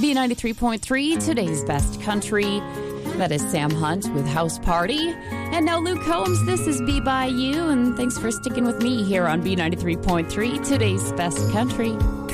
B93.3, today's best country. That is Sam Hunt with House Party. And now Luke Combs, this is Be By You, and thanks for sticking with me here on B93.3, today's best country.